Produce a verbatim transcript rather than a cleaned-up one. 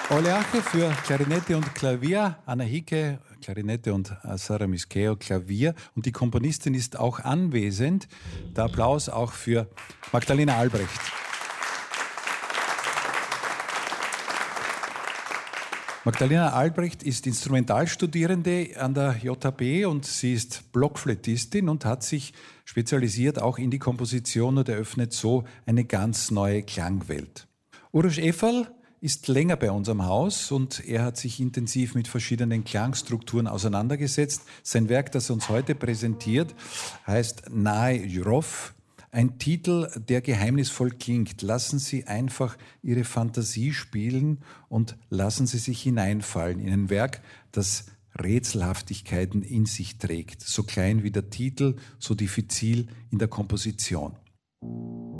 Oleache für Klarinette und Klavier, Anna Hicke, Klarinette und Sara Miskeo, Klavier. Und die Komponistin ist auch anwesend. Der Applaus auch für Magdalena Albrecht. Magdalena Albrecht ist Instrumentalstudierende an der J H B und sie ist Blockflötistin und hat sich spezialisiert auch in die Komposition und eröffnet so eine ganz neue Klangwelt. Uroš Efal ist länger bei uns am Haus und er hat sich intensiv mit verschiedenen Klangstrukturen auseinandergesetzt. Sein Werk, das er uns heute präsentiert, heißt Nahe Jrov. Ein Titel, der geheimnisvoll klingt. Lassen Sie einfach Ihre Fantasie spielen und lassen Sie sich hineinfallen in ein Werk, das Rätselhaftigkeiten in sich trägt. So klein wie der Titel, so diffizil in der Komposition.